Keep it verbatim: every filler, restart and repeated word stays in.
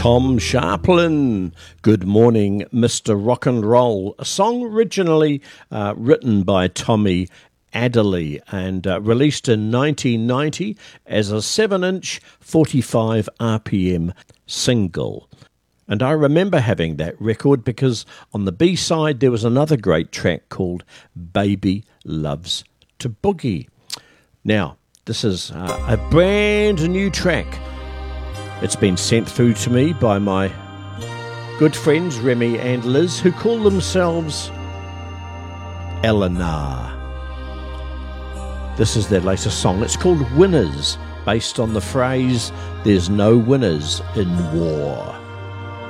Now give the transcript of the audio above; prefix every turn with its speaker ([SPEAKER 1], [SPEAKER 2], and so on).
[SPEAKER 1] Tom Sharplin. Good morning, Mister Rock and Roll. A song originally uh, written by Tommy Adderley and uh, released in nineteen ninety as a seven inch forty-five R P M single. And I remember having that record because on the B-side there was another great track called Baby Loves to Boogie. Now, this is uh, a brand new track. It's been sent through to me by my good friends Remy and Liz, who call themselves Eleanor. This is their latest song. It's called Winners, based on the phrase, "There's no winners in war."